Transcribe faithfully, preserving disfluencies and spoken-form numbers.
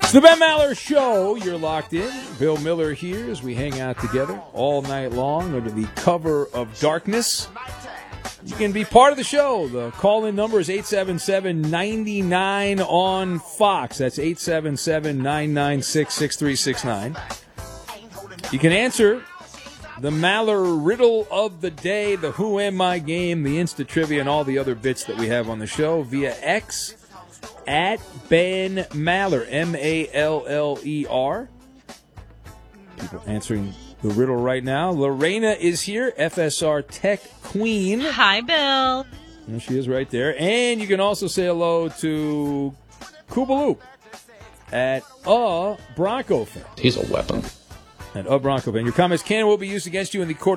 It's the Ben Maller Show. You're locked in. Bill Miller here as we hang out together all night long under the cover of darkness. You can be part of the show. The call-in number is eight seven seven, nine nine on Fox. That's eight seven seven, nine nine six, six three six nine. You can answer the Maller riddle of the day, the Who Am I game, the Insta Trivia, and all the other bits that we have on the show via X at Ben Maller, M A L L E R. People answering the riddle right now. Lorena is here, F S R Tech Queen. Hi, Bill. There she is right there. And you can also say hello to Koopaloop at a Bronco fan. He's a weapon. At a Bronco fan. Your comments can and will be used against you in the court